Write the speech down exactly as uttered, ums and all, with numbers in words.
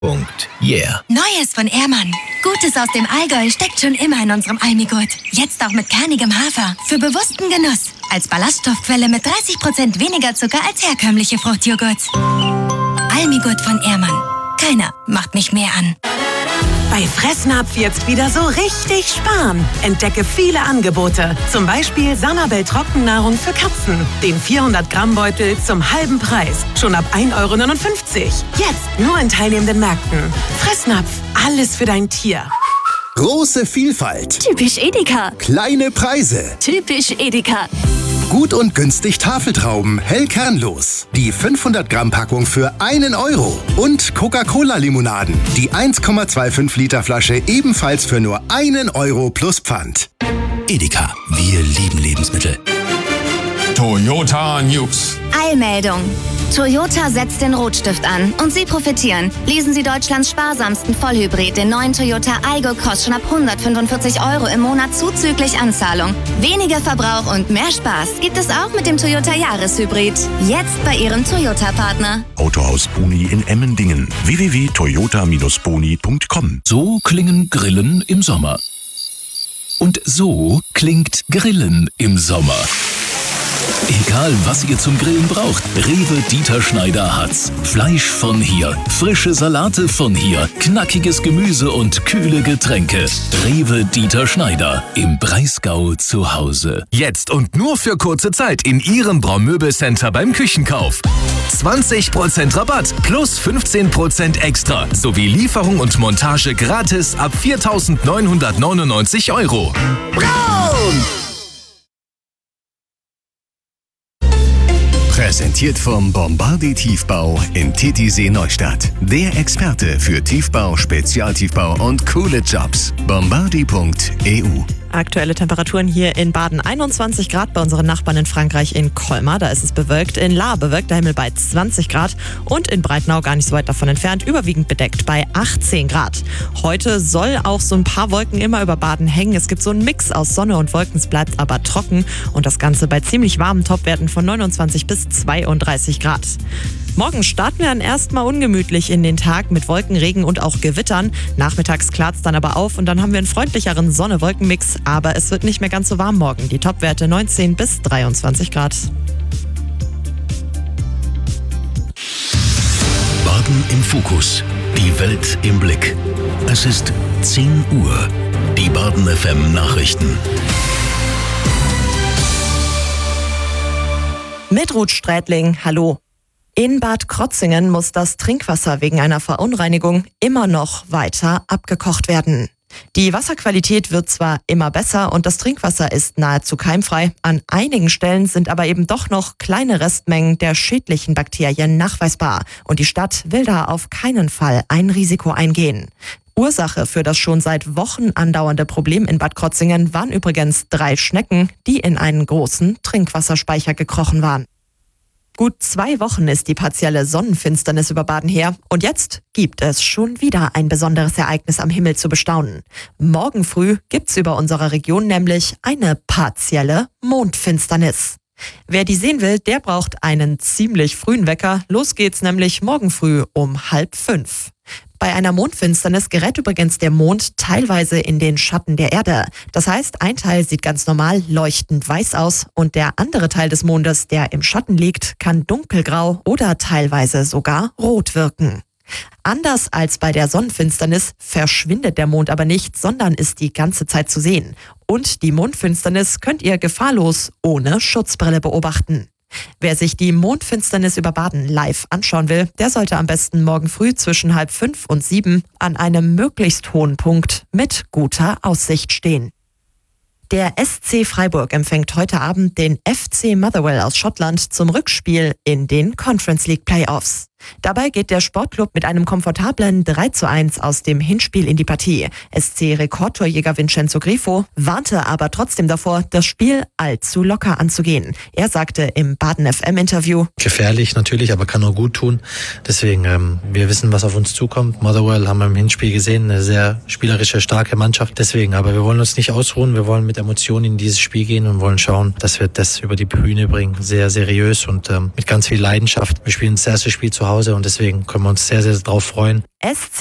Punkt yeah. Neues von Ehrmann. Gutes aus dem Allgäu steckt schon immer in unserem Almigurt. Jetzt auch mit kernigem Hafer. Für bewussten Genuss. Als Ballaststoffquelle mit dreißig Prozent weniger Zucker als herkömmliche Fruchtjoghurts. Almigurt von Ehrmann. Keiner macht mich mehr an. Bei Fressnapf jetzt wieder so richtig sparen. Entdecke viele Angebote. Zum Beispiel Sanabel Trockennahrung für Katzen. Den vierhundert Gramm Beutel zum halben Preis. Schon ab ein Euro neunundfünfzig. Jetzt nur in teilnehmenden Märkten. Fressnapf. Alles für dein Tier. Große Vielfalt. Typisch Edeka. Kleine Preise. Typisch Edeka. Gut und günstig Tafeltrauben, hell kernlos. Die fünfhundert Gramm Packung für einen Euro. Und Coca-Cola-Limonaden. Die eins Komma fünfundzwanzig Liter Flasche ebenfalls für nur einen Euro plus Pfand. Edeka, wir lieben Lebensmittel. Toyota News. Eilmeldung. Toyota setzt den Rotstift an und Sie profitieren. Lesen Sie Deutschlands sparsamsten Vollhybrid, den neuen Toyota Aygo Cross, schon ab hundertfünfundvierzig Euro im Monat zuzüglich Anzahlung. Weniger Verbrauch und mehr Spaß gibt es auch mit dem Toyota Jahreshybrid. Jetzt bei Ihrem Toyota-Partner. Autohaus Boni in Emmendingen. w w w punkt toyota Bindestrich boni punkt com. So klingen Grillen im Sommer. Und so klingt Grillen im Sommer. Egal, was ihr zum Grillen braucht, Rewe Dieter Schneider hat's. Fleisch von hier, frische Salate von hier, knackiges Gemüse und kühle Getränke. Rewe Dieter Schneider, im Breisgau zu Hause. Jetzt und nur für kurze Zeit in Ihrem Braumöbelcenter beim Küchenkauf. zwanzig Prozent Rabatt plus fünfzehn Prozent extra sowie Lieferung und Montage gratis ab viertausendneunhundertneunundneunzig Euro. Braun! Präsentiert vom Bombardier Tiefbau in Titisee Neustadt. Der Experte für Tiefbau, Spezialtiefbau und coole Jobs. bombardier punkt e u. Aktuelle Temperaturen hier in Baden einundzwanzig Grad, bei unseren Nachbarn in Frankreich in Colmar, da ist es bewölkt. In Lahr bewölkt der Himmel bei zwanzig Grad und in Breitnau gar nicht so weit davon entfernt, überwiegend bedeckt bei achtzehn Grad. Heute soll auch so ein paar Wolken immer über Baden hängen. Es gibt so einen Mix aus Sonne und Wolken, es bleibt aber trocken und das Ganze bei ziemlich warmen Topwerten von neunundzwanzig bis zweiunddreißig Grad. Morgen starten wir dann erstmal ungemütlich in den Tag mit Wolken, Regen und auch Gewittern. Nachmittags klart es dann aber auf und dann haben wir einen freundlicheren Sonne-Wolken-Mix. Aber es wird nicht mehr ganz so warm morgen. Die Topwerte neunzehn bis dreiundzwanzig Grad. Baden im Fokus. Die Welt im Blick. Es ist zehn Uhr. Die Baden F M Nachrichten. Mit Ruth Strätling, hallo. In Bad Krotzingen muss das Trinkwasser wegen einer Verunreinigung immer noch weiter abgekocht werden. Die Wasserqualität wird zwar immer besser und das Trinkwasser ist nahezu keimfrei, an einigen Stellen sind aber eben doch noch kleine Restmengen der schädlichen Bakterien nachweisbar und die Stadt will da auf keinen Fall ein Risiko eingehen. Ursache für das schon seit Wochen andauernde Problem in Bad Krotzingen waren übrigens drei Schnecken, die in einen großen Trinkwasserspeicher gekrochen waren. Gut zwei Wochen ist die partielle Sonnenfinsternis über Baden her und jetzt gibt es schon wieder ein besonderes Ereignis am Himmel zu bestaunen. Morgen früh gibt's über unserer Region nämlich eine partielle Mondfinsternis. Wer die sehen will, der braucht einen ziemlich frühen Wecker. Los geht's nämlich morgen früh um halb fünf. Bei einer Mondfinsternis gerät übrigens der Mond teilweise in den Schatten der Erde. Das heißt, ein Teil sieht ganz normal leuchtend weiß aus und der andere Teil des Mondes, der im Schatten liegt, kann dunkelgrau oder teilweise sogar rot wirken. Anders als bei der Sonnenfinsternis verschwindet der Mond aber nicht, sondern ist die ganze Zeit zu sehen. Und die Mondfinsternis könnt ihr gefahrlos ohne Schutzbrille beobachten. Wer sich die Mondfinsternis über Baden live anschauen will, der sollte am besten morgen früh zwischen halb fünf und sieben an einem möglichst hohen Punkt mit guter Aussicht stehen. Der S C Freiburg empfängt heute Abend den F C Motherwell aus Schottland zum Rückspiel in den Conference League Playoffs. Dabei geht der Sportclub mit einem komfortablen drei zu eins aus dem Hinspiel in die Partie. S C-Rekordtorjäger Vincenzo Grifo warnte aber trotzdem davor, das Spiel allzu locker anzugehen. Er sagte im Baden F M-Interview: Gefährlich natürlich, aber kann auch gut tun. Deswegen, ähm, wir wissen, was auf uns zukommt. Motherwell haben wir im Hinspiel gesehen, eine sehr spielerische, starke Mannschaft. Deswegen, aber wir wollen uns nicht ausruhen. Wir wollen mit Emotionen in dieses Spiel gehen und wollen schauen, dass wir das über die Bühne bringen. Sehr seriös und ähm, mit ganz viel Leidenschaft. Wir spielen das erste Spiel zu Hause. Hause und deswegen können wir uns sehr, sehr darauf freuen. S